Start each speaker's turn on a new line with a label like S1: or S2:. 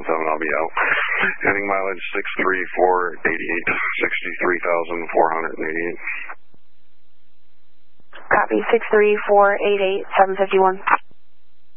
S1: I'll be out. Heading mileage 63488, 63,488.
S2: Copy, 63488, 751.